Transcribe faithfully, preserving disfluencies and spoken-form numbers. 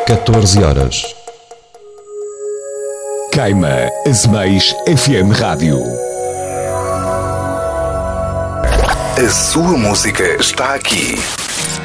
catorze horas. Queima Azeméis F M Rádio. A sua música está aqui.